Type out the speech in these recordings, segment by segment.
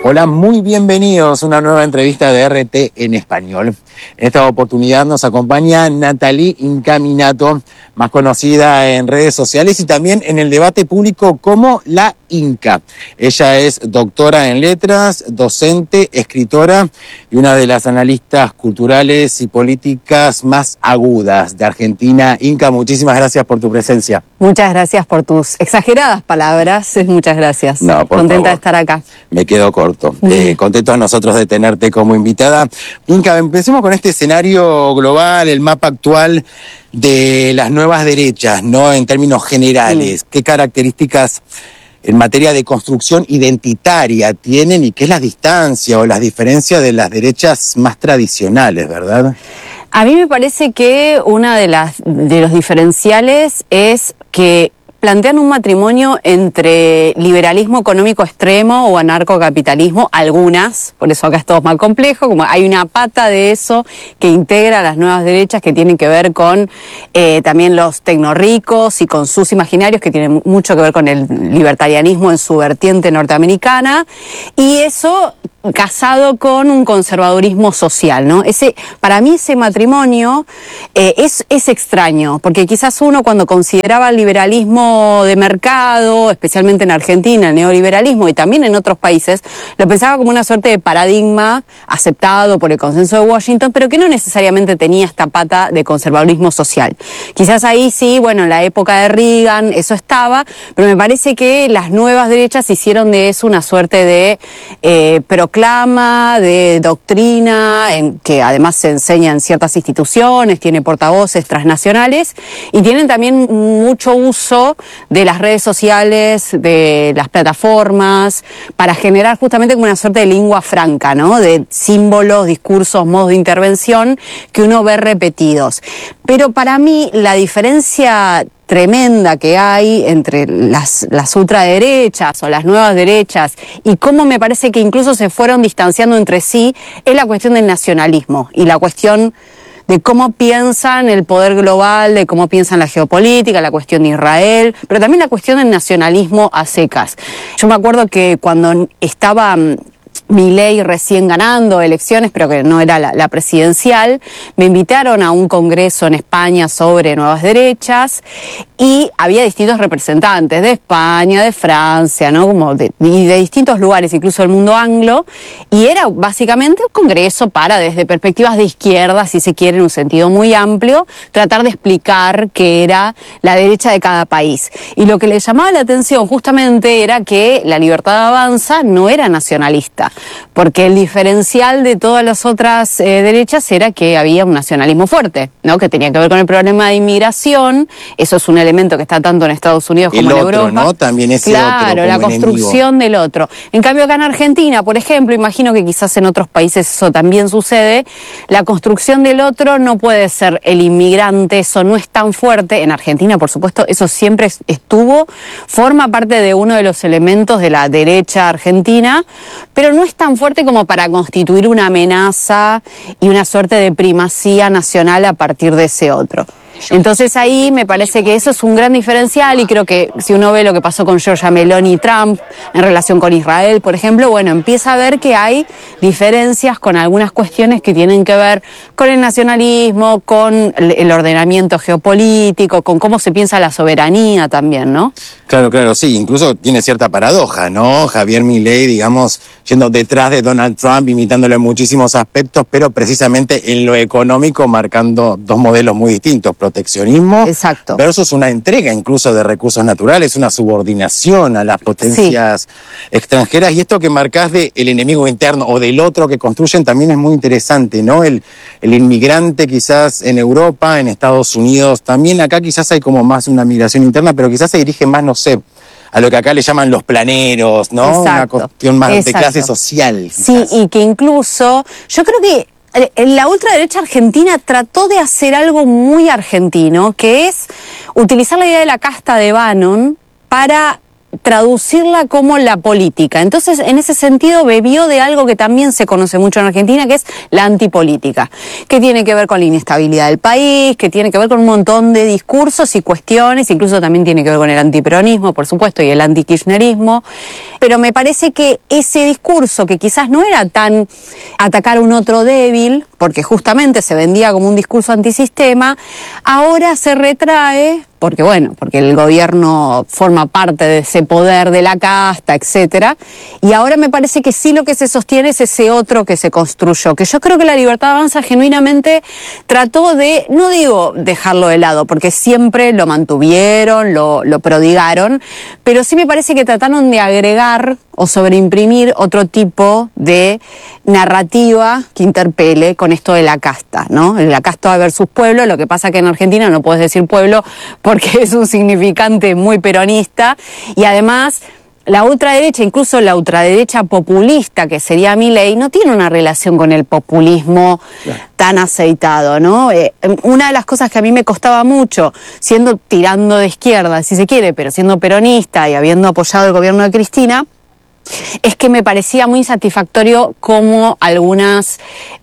Hola, muy bienvenidos a una nueva entrevista de RT en español. En esta oportunidad nos acompaña Nathalie Incaminato, más conocida en redes sociales y también en el debate público como la Inca. Ella es doctora en letras, docente, escritora y una de las analistas culturales y políticas más agudas de Argentina. Inca, muchísimas gracias por tu presencia. Muchas gracias por tus exageradas palabras. Muchas gracias. No, por Contenta favor. de estar acá. Me quedo corto. Contentos nosotros de tenerte como invitada. Inca, empecemos con este escenario global, el mapa actual de las nuevas derechas, ¿no? En términos generales, ¿qué características en materia de construcción identitaria tienen y qué es la distancia o las diferencias de las derechas más tradicionales, verdad? A mí me parece que una de los diferenciales es que plantean un matrimonio entre liberalismo económico extremo o anarcocapitalismo, algunas, por eso acá es todo más complejo, como hay una pata de eso que integra las nuevas derechas que tienen que ver con también los tecnorricos y con sus imaginarios que tienen mucho que ver con el libertarianismo en su vertiente norteamericana, y eso casado con un conservadurismo social, ¿no? Para mí ese matrimonio es extraño, porque quizás uno cuando consideraba el liberalismo de mercado, especialmente en Argentina, el neoliberalismo y también en otros países, lo pensaba como una suerte de paradigma aceptado por el consenso de Washington, pero que no necesariamente tenía esta pata de conservadurismo social. Quizás ahí sí, bueno, en la época de Reagan eso estaba, pero me parece que las nuevas derechas hicieron de eso una suerte de proclama, de doctrina, que además se enseña en ciertas instituciones, tiene portavoces transnacionales y tienen también mucho uso de las redes sociales, de las plataformas, para generar justamente como una suerte de lengua franca, ¿no? De símbolos, discursos, modos de intervención que uno ve repetidos. Pero para mí la diferencia tremenda que hay entre las ultraderechas o las nuevas derechas y cómo me parece que incluso se fueron distanciando entre sí es la cuestión del nacionalismo y la cuestión de cómo piensan el poder global, de cómo piensan la geopolítica, la cuestión de Israel, pero también la cuestión del nacionalismo a secas. Yo me acuerdo que cuando estaba Milei recién ganando elecciones, pero que no era la presidencial, me invitaron a un congreso en España sobre nuevas derechas y había distintos representantes de España, de Francia, ¿no? Y de distintos lugares, incluso del mundo anglo, y era básicamente un congreso para, desde perspectivas de izquierda, si se quiere, en un sentido muy amplio, tratar de explicar qué era la derecha de cada país. Y lo que le llamaba la atención justamente era que la Libertad Avanza no era nacionalista, porque el diferencial de todas las otras derechas era que había un nacionalismo fuerte, ¿no? Que tenía que ver con el problema de inmigración. Eso es un elemento que está tanto en Estados Unidos como en Europa. ¿No? También ese claro, otro, la construcción enemigo del otro. En cambio acá en Argentina, por ejemplo, imagino que quizás en otros países eso también sucede, la construcción del otro no puede ser el inmigrante, eso no es tan fuerte. En Argentina, por supuesto, eso siempre estuvo, forma parte de uno de los elementos de la derecha argentina, pero no es tan fuerte como para constituir una amenaza y una suerte de primacía nacional a partir de ese otro. Entonces ahí me parece que eso es un gran diferencial y creo que si uno ve lo que pasó con Giorgia Meloni y Trump en relación con Israel, por ejemplo, bueno, empieza a ver que hay diferencias con algunas cuestiones que tienen que ver con el nacionalismo, con el ordenamiento geopolítico, con cómo se piensa la soberanía también, ¿no? Claro, sí, incluso tiene cierta paradoja, ¿no? Javier Milei, digamos, yendo detrás de Donald Trump, imitándolo en muchísimos aspectos, pero precisamente en lo económico marcando dos modelos muy distintos, proteccionismo Exacto. versus una entrega incluso de recursos naturales, una subordinación a las potencias extranjeras, y esto que marcás de el enemigo interno o del otro que construyen también es muy interesante, ¿no? El inmigrante quizás en Europa, en Estados Unidos, también acá quizás hay como más una migración interna, pero quizás se dirige más, no sé, a lo que acá le llaman los planeros, ¿no? Exacto. Una cuestión más Exacto. de clase social. Quizás. Sí, y que incluso, yo creo que la ultraderecha argentina trató de hacer algo muy argentino, que es utilizar la idea de la casta de Bannon para traducirla como la política. Entonces, en ese sentido, bebió de algo que también se conoce mucho en Argentina, que es la antipolítica, que tiene que ver con la inestabilidad del país, que tiene que ver con un montón de discursos y cuestiones, incluso también tiene que ver con el antiperonismo, por supuesto, y el antikirchnerismo. Pero me parece que ese discurso, que quizás no era tan atacar a un otro débil, porque justamente se vendía como un discurso antisistema, ahora se retrae porque el gobierno forma parte de ese poder de la casta, etcétera, y ahora me parece que sí lo que se sostiene es ese otro que se construyó, que yo creo que la Libertad Avanza genuinamente trató de, no digo dejarlo de lado, porque siempre lo mantuvieron, lo prodigaron, pero sí me parece que trataron de agregar o sobreimprimir otro tipo de narrativa que interpele con esto de la casta, ¿no? La casta versus pueblo. Lo que pasa que en Argentina no puedes decir pueblo porque es un significante muy peronista, y además la ultraderecha, incluso la ultraderecha populista, que sería Milei, no tiene una relación con el populismo tan aceitado, ¿no? Una de las cosas que a mí me costaba mucho, tirando de izquierda, si se quiere, pero siendo peronista y habiendo apoyado el gobierno de Cristina, es que me parecía muy insatisfactorio cómo algunos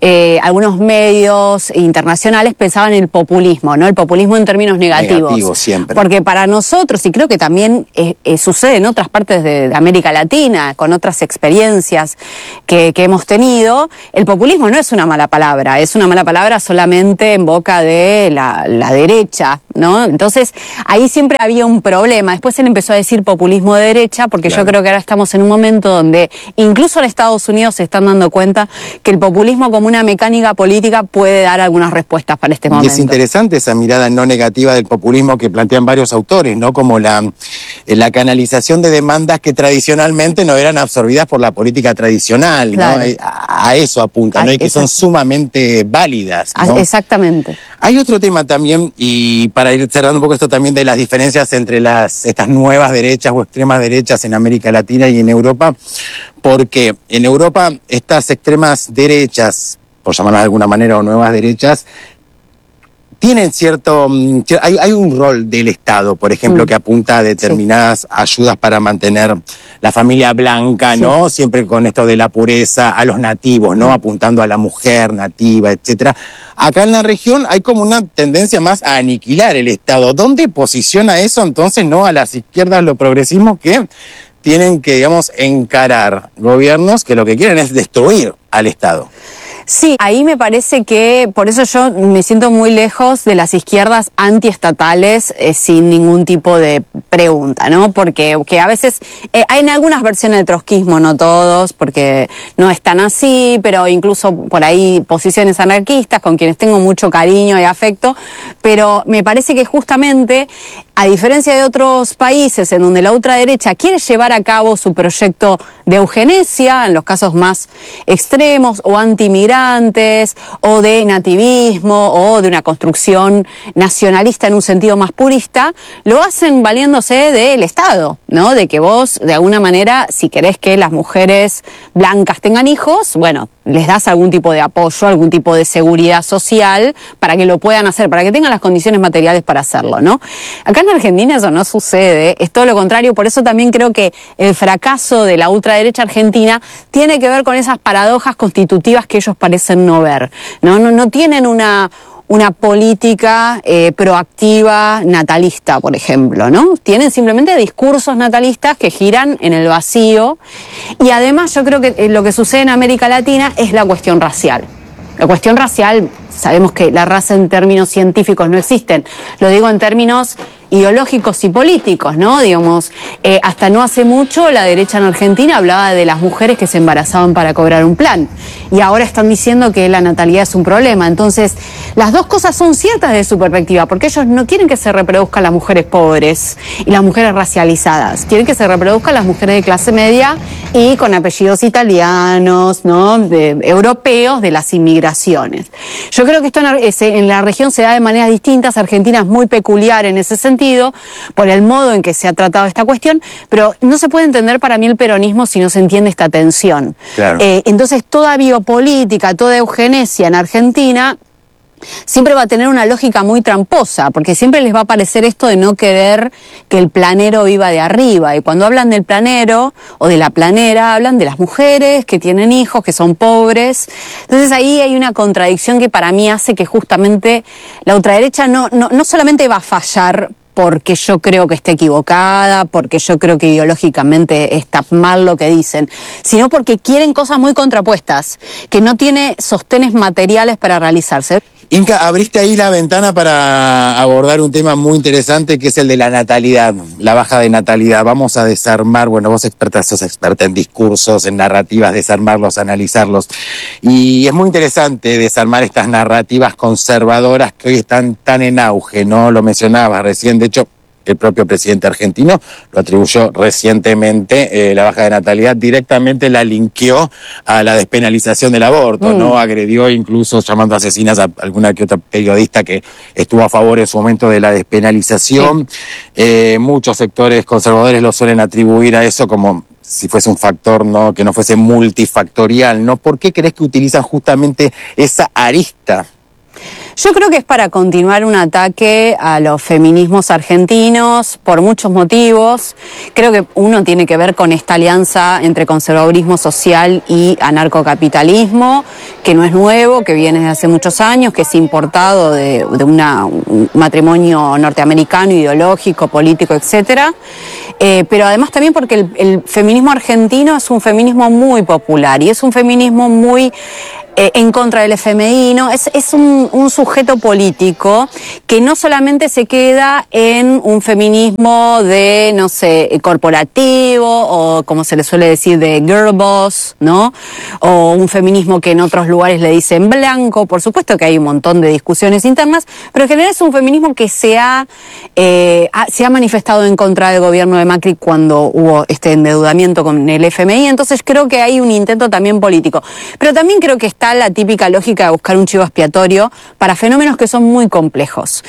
medios internacionales pensaban en el populismo, ¿no? El populismo en términos negativos. Negativo siempre. Porque para nosotros, y creo que también sucede en otras partes de América Latina, con otras experiencias que hemos tenido, el populismo no es una mala palabra, es una mala palabra solamente en boca de la derecha, ¿no? Entonces, ahí siempre había un problema. Después él empezó a decir populismo de derecha, porque yo creo que ahora estamos en un momento donde incluso en Estados Unidos se están dando cuenta que el populismo como una mecánica política puede dar algunas respuestas para este momento. Y es interesante esa mirada no negativa del populismo que plantean varios autores, ¿no? Como la canalización de demandas que tradicionalmente no eran absorbidas por la política tradicional, claro, ¿no? A eso apunta, ¿no? Y que son sumamente válidas, ¿no? Exactamente. Hay otro tema también, y para ir cerrando un poco esto también de las diferencias entre estas nuevas derechas o extremas derechas en América Latina y en Europa, porque en Europa estas extremas derechas, por llamarlas de alguna manera, o nuevas derechas, tienen hay un rol del Estado, por ejemplo, que apunta a determinadas ayudas para mantener la familia blanca, ¿no? Siempre con esto de la pureza, a los nativos, ¿no? Apuntando a la mujer nativa, etcétera. Acá en la región hay como una tendencia más a aniquilar el Estado. ¿Dónde posiciona eso entonces, no, a las izquierdas, los progresismos que tienen que, digamos, encarar gobiernos que lo que quieren es destruir al Estado? Sí, ahí me parece que, por eso yo me siento muy lejos de las izquierdas antiestatales sin ningún tipo de pregunta, ¿no? Porque que a veces hay en algunas versiones de trotskismo, no todos, porque no es tan así, pero incluso por ahí posiciones anarquistas con quienes tengo mucho cariño y afecto, pero me parece que justamente, a diferencia de otros países en donde la ultraderecha quiere llevar a cabo su proyecto de eugenesia, en los casos más extremos, o antimigrantes, o de nativismo, o de una construcción nacionalista en un sentido más purista, lo hacen valiéndose del Estado, ¿no? De que vos, de alguna manera, si querés que las mujeres blancas tengan hijos, bueno, les das algún tipo de apoyo, algún tipo de seguridad social para que lo puedan hacer, para que tengan las condiciones materiales para hacerlo, ¿no? Acá en Argentina eso no sucede, es todo lo contrario, por eso también creo que el fracaso de la ultraderecha argentina tiene que ver con esas paradojas constitutivas que ellos parecen no ver, ¿no? No tienen una política proactiva natalista, por ejemplo, ¿no? Tienen simplemente discursos natalistas que giran en el vacío, y además yo creo que lo que sucede en América Latina es la cuestión racial. La cuestión racial, sabemos que la raza en términos científicos no existen, lo digo en términos ideológicos y políticos, ¿no? Digamos, hasta no hace mucho la derecha en Argentina hablaba de las mujeres que se embarazaban para cobrar un plan, y ahora están diciendo que la natalidad es un problema. Entonces, las dos cosas son ciertas desde su perspectiva, porque ellos no quieren que se reproduzcan las mujeres pobres y las mujeres racializadas, quieren que se reproduzcan las mujeres de clase media y con apellidos italianos, ¿no? Europeos, de las inmigraciones. Yo creo que esto en la región se da de maneras distintas. Argentina es muy peculiar en ese sentido, por el modo en que se ha tratado esta cuestión, pero no se puede entender para mí el peronismo si no se entiende esta tensión. Claro. Entonces, toda biopolítica, toda eugenesia en Argentina siempre va a tener una lógica muy tramposa, porque siempre les va a parecer esto de no querer que el planero viva de arriba. Y cuando hablan del planero o de la planera, hablan de las mujeres que tienen hijos, que son pobres. Entonces ahí hay una contradicción que para mí hace que justamente la ultraderecha no solamente va a fallar porque yo creo que esté equivocada, porque yo creo que ideológicamente está mal lo que dicen, sino porque quieren cosas muy contrapuestas, que no tiene sostenes materiales para realizarse. Inka, abriste ahí la ventana para abordar un tema muy interesante que es el de la natalidad, la baja de natalidad. Vamos a desarmar, bueno, vos sos experta en discursos, en narrativas, desarmarlos, analizarlos. Y es muy interesante desarmar estas narrativas conservadoras que hoy están tan en auge, ¿no? Lo mencionabas recién, de hecho, el propio presidente argentino lo atribuyó recientemente, la baja de natalidad directamente la linkeó a la despenalización del aborto, ¿no? Agredió incluso llamando asesinas a alguna que otra periodista que estuvo a favor en su momento de la despenalización. Sí. Muchos sectores conservadores lo suelen atribuir a eso como si fuese un factor, ¿no? Que no fuese multifactorial, ¿no? ¿Por qué crees que utilizan justamente esa arista? Yo creo que es para continuar un ataque a los feminismos argentinos por muchos motivos. Creo que uno tiene que ver con esta alianza entre conservadurismo social y anarcocapitalismo, que no es nuevo, que viene desde hace muchos años, que es importado de un matrimonio norteamericano, ideológico, político, etcétera. Pero además también porque el feminismo argentino es un feminismo muy popular y es un feminismo muy en contra del FMI, ¿no? Es un sujeto político que no solamente se queda en un feminismo de, no sé, corporativo o como se le suele decir de girl boss, ¿no? O un feminismo que en otros lugares le dicen blanco. Por supuesto que hay un montón de discusiones internas, pero en general es un feminismo que se ha manifestado en contra del gobierno de Macri cuando hubo este endeudamiento con el FMI. Entonces creo que hay un intento también político. Pero también creo que está la típica lógica de buscar un chivo expiatorio para fenómenos que son muy complejos.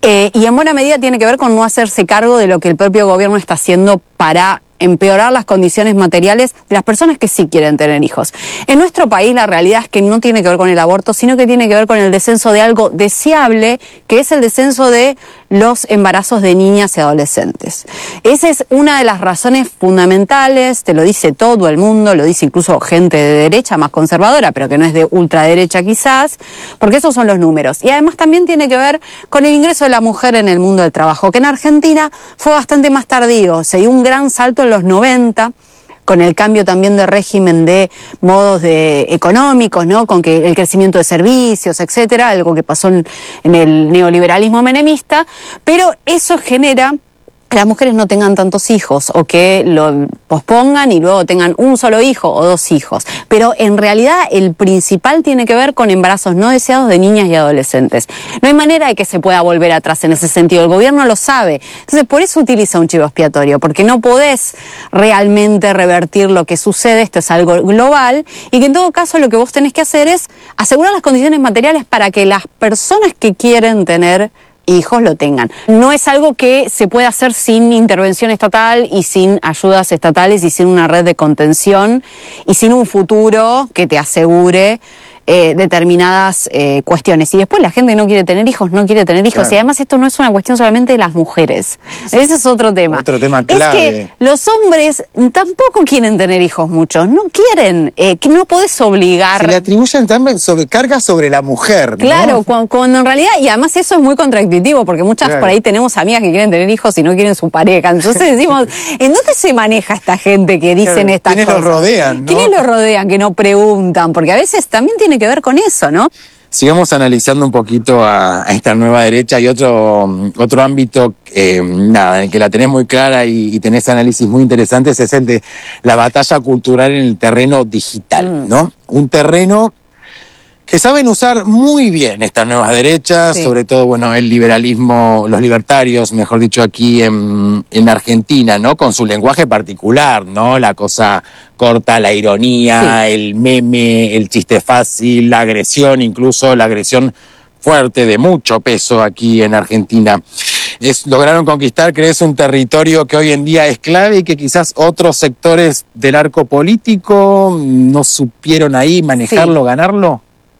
Y en buena medida tiene que ver con no hacerse cargo de lo que el propio gobierno está haciendo para empeorar las condiciones materiales de las personas que sí quieren tener hijos. En nuestro país la realidad es que no tiene que ver con el aborto, sino que tiene que ver con el descenso de algo deseable, que es el descenso de los embarazos de niñas y adolescentes. Esa es una de las razones fundamentales, te lo dice todo el mundo, lo dice incluso gente de derecha más conservadora, pero que no es de ultraderecha quizás, porque esos son los números. Y además también tiene que ver con el ingreso de la mujer en el mundo del trabajo, que en Argentina fue bastante más tardío, se dio un gran salto en los 90, con el cambio también de régimen de modos económicos, ¿no? Con que el crecimiento de servicios, etcétera, algo que pasó en el neoliberalismo menemista, pero eso genera que las mujeres no tengan tantos hijos o que lo pospongan y luego tengan un solo hijo o dos hijos. Pero en realidad el principal tiene que ver con embarazos no deseados de niñas y adolescentes. No hay manera de que se pueda volver atrás en ese sentido. El gobierno lo sabe. Entonces por eso utiliza un chivo expiatorio, porque no podés realmente revertir lo que sucede. Esto es algo global y que en todo caso lo que vos tenés que hacer es asegurar las condiciones materiales para que las personas que quieren tener hijos lo tengan. No es algo que se pueda hacer sin intervención estatal y sin ayudas estatales y sin una red de contención y sin un futuro que te asegure determinadas cuestiones. Y después la gente no quiere tener hijos, claro. Y además esto no es una cuestión solamente de las mujeres. Ese es otro tema. Otro tema clave. Es que los hombres tampoco quieren tener hijos muchos, no quieren, que no podés obligar. Se le atribuyen también cargas sobre la mujer, ¿no? Claro, cuando en realidad, y además eso es muy contradictivo, porque muchas por ahí tenemos amigas que quieren tener hijos y no quieren su pareja. Entonces decimos, ¿en dónde se maneja esta gente que dicen estas cosas? ¿Quiénes los rodean, no? ¿Quiénes los rodean que no preguntan? Porque a veces también tiene que ver con eso, ¿no? Sigamos analizando un poquito a esta nueva derecha y otro ámbito en el que la tenés muy clara y tenés análisis muy interesantes es el de la batalla cultural en el terreno digital, ¿no? Un terreno que saben usar muy bien estas nuevas derechas, sí. Sobre todo, bueno, el liberalismo, los libertarios, mejor dicho, aquí en Argentina, ¿no? Con su lenguaje particular, ¿no? La cosa corta, la ironía, sí. El meme, el chiste fácil, la agresión, incluso la agresión fuerte de mucho peso aquí en Argentina. Lograron conquistar, ¿crees, un territorio que hoy en día es clave y que quizás otros sectores del arco político no supieron ahí manejarlo, sí. Ganarlo?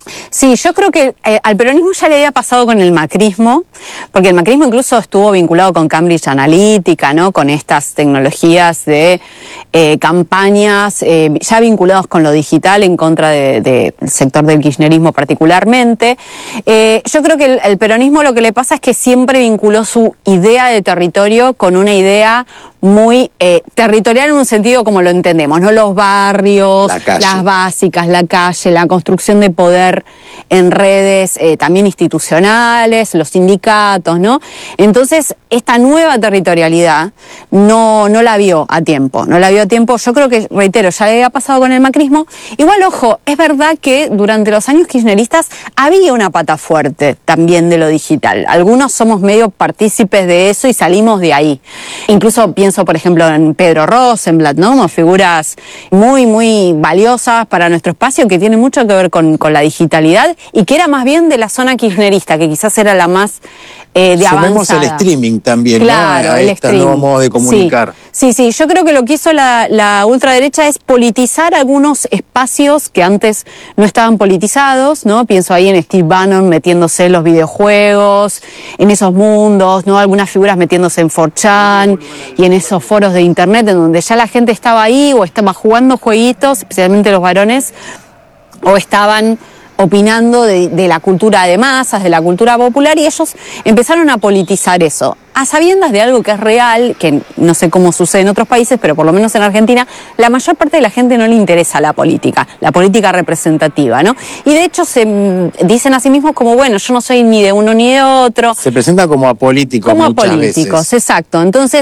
Sí, yo creo que al peronismo ya le había pasado con el macrismo, porque el macrismo incluso estuvo vinculado con Cambridge Analytica, ¿no? Con estas tecnologías de campañas ya vinculados con lo digital en contra del sector del kirchnerismo particularmente. Yo creo que el peronismo lo que le pasa es que siempre vinculó su idea de territorio con una idea muy territorial en un sentido como lo entendemos, ¿no? Los barrios, las básicas, la calle, la construcción de poder en redes también institucionales, los sindicatos, ¿no? Entonces, esta nueva territorialidad no la vio a tiempo, Yo creo que, reitero, ya le había pasado con el macrismo. Igual, ojo, es verdad que durante los años kirchneristas había una pata fuerte también de lo digital. Algunos somos medio partícipes de eso y salimos de ahí. Incluso pienso, por ejemplo, en Pedro Rosenblatt, ¿no? Como figuras muy, muy valiosas para nuestro espacio que tienen mucho que ver con la digitalidad y que era más bien de la zona kirchnerista, que quizás era la más de Sumemos avanzada. El streaming también, claro, ¿no? A este nuevo modo de comunicar. Sí, yo creo que lo que hizo la ultraderecha es politizar algunos espacios que antes no estaban politizados, ¿no? Pienso ahí en Steve Bannon metiéndose en los videojuegos, en esos mundos, ¿no? Algunas figuras metiéndose en 4chan y en esos foros de internet en donde ya la gente estaba ahí o estaba jugando jueguitos, especialmente los varones, o estaban opinando de la cultura de masas, de la cultura popular, y ellos empezaron a politizar eso, a sabiendas de algo que es real, que no sé cómo sucede en otros países, pero por lo menos en Argentina, la mayor parte de la gente no le interesa la política representativa, ¿no? Y de hecho se dicen a sí mismos como, bueno, yo no soy ni de uno ni de otro. Se presenta como apolíticos muchas veces. Exacto. Entonces,